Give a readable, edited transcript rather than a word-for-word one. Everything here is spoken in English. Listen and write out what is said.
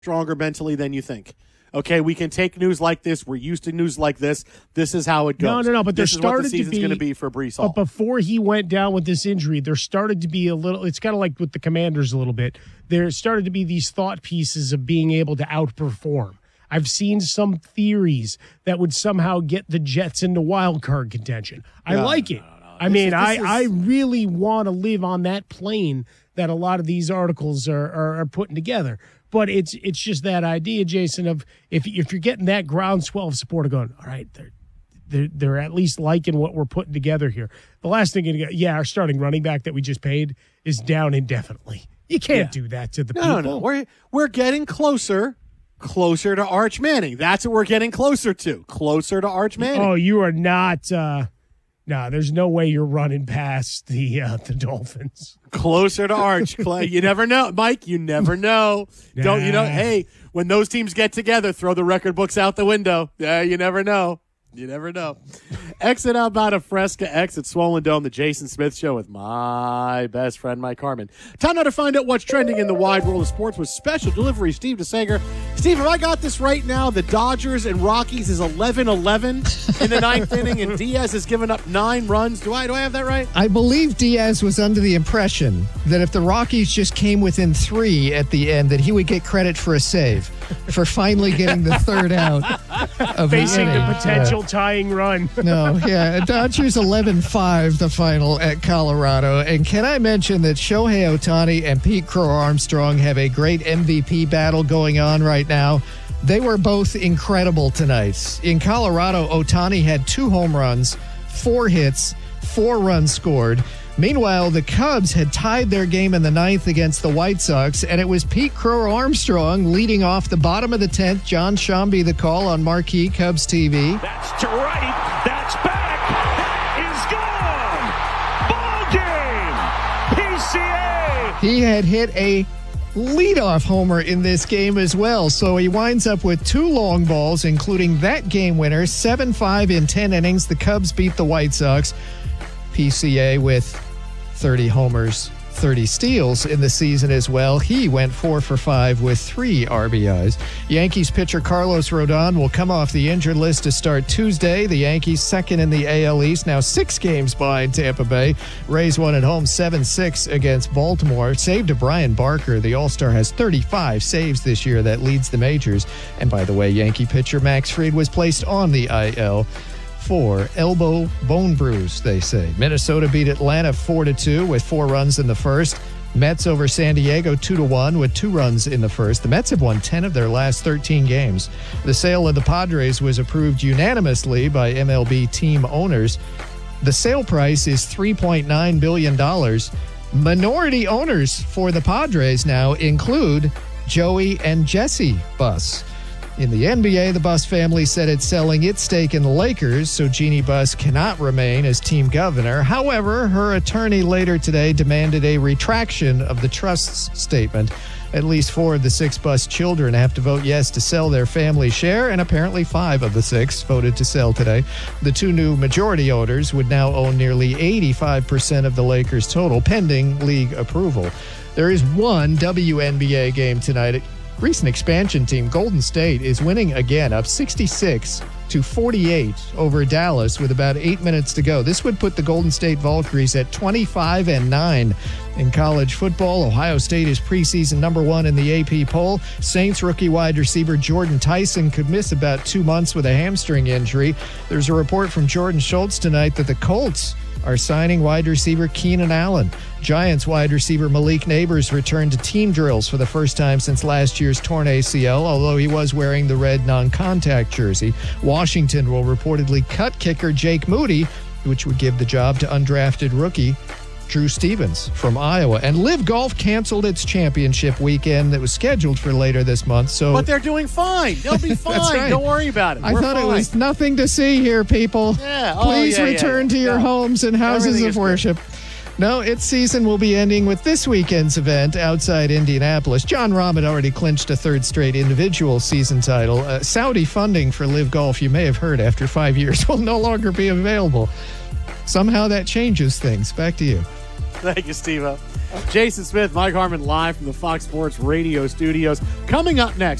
stronger mentally than you think. Okay, we can take news like this. We're used to news like this. This is how it goes. No. But there this is what the started to season's be going to be for Breece Hall. But before he went down with this injury, there started to be a little. It's kind of like with the Commanders a little bit. There started to be these thought pieces of being able to outperform. I've seen some theories that would somehow get the Jets into wild card contention. I like it. No. I really want to live on that plane that a lot of these articles are putting together. But it's just that idea, Jason, of if you're getting that groundswell of support of going, all right, they're at least liking what we're putting together here. The last thing, our starting running back that we just paid is down indefinitely. You can't do that to the people. No. We're getting closer to Arch Manning. That's what we're getting closer to Arch Manning. Oh, you are not. There's no way you're running past the Dolphins. Closer to Arch. You never know, Mike. You never know. Nah. Hey, when those teams get together, throw the record books out the window. Yeah, you never know. You never know. Exit Outbound of Fresca, exit Swollen Dome, the Jason Smith Show with my best friend, Mike Harmon. Time now to find out what's trending in the wide world of sports with special delivery, Steve DeSager. Steve, have I got this right now? The Dodgers and Rockies is 11-11 in the ninth inning, and Diaz has given up 9 runs. Do I have that right? I believe Diaz was under the impression that if the Rockies just came within 3 at the end, that he would get credit for a save for finally getting the third out of facing the inning. Potential tying run. Dodgers 11-5 the final at Colorado. And can I mention that Shohei Ohtani and Pete Crow Armstrong have a great MVP battle going on right now? They were both incredible tonight. In Colorado, Ohtani had 2 home runs, 4 hits, 4 runs scored. Meanwhile, the Cubs had tied their game in the 9th against the White Sox, and it was Pete Crow Armstrong leading off the bottom of the 10th. John Shambi the call on Marquee Cubs TV. That's to right. That's back. That is gone. Ball game. PCA. He had hit a leadoff homer in this game as well, so he winds up with 2 long balls, including that game winner, 7-5 in 10 innings. The Cubs beat the White Sox. PCA with 30 homers, 30 steals in the season as well. He went 4 for 5 with 3 RBIs. Yankees pitcher Carlos Rodon will come off the injured list to start Tuesday. The Yankees second in the AL East, now 6 games behind Tampa Bay. Rays won at home 7-6 against Baltimore. Save to Brian Barker. The All-Star has 35 saves this year. That leads the majors. And by the way, Yankee pitcher Max Fried was placed on the IL for elbow bone bruise, they say. Minnesota beat Atlanta 4-2 with 4 runs in the first. Mets over San Diego 2-1 with 2 runs in the first. The Mets have won 10 of their last 13 games. The sale of the Padres was approved unanimously by MLB team owners. The sale price is $3.9 billion. Minority owners for the Padres now include Joey and Jesse Buss. In the NBA, the Buss family said it's selling its stake in the Lakers, so Jeannie Buss cannot remain as team governor. However, her attorney later today demanded a retraction of the trust's statement. At least 4 of the 6 Buss children have to vote yes to sell their family share, and apparently 5 of the 6 voted to sell today. The 2 new majority owners would now own nearly 85% of the Lakers' total, pending league approval. There is one WNBA game tonight. Recent expansion team Golden State is winning again, up 66-48 over Dallas with about 8 minutes to go. This would put the Golden State Valkyries at 25-9 in college football. Ohio State is preseason number 1 in the AP poll. Saints rookie wide receiver Jordan Tyson could miss about 2 months with a hamstring injury. There's a report from Jordan Schultz tonight that the Colts are signing wide receiver Keenan Allen. Giants wide receiver Malik Neighbors returned to team drills for the first time since last year's torn ACL, although he was wearing the red non-contact jersey. Washington will reportedly cut kicker Jake Moody, which would give the job to undrafted rookie Drew Stevens from Iowa. And Live Golf canceled its championship weekend that was scheduled for later this month. But they're doing fine. They'll be fine. Right. Don't worry about it. I thought it was nothing to see here, people. Yeah. Please return to your homes and houses of worship. No, its season will be ending with this weekend's event outside Indianapolis. Jon Rahm had already clinched a 3rd straight individual season title. Saudi funding for Live Golf, you may have heard, after 5 years, will no longer be available. Somehow that changes things. Back to you. Thank you, Steve-O. Jason Smith, Mike Harmon live from the Fox Sports Radio studios. Coming up next,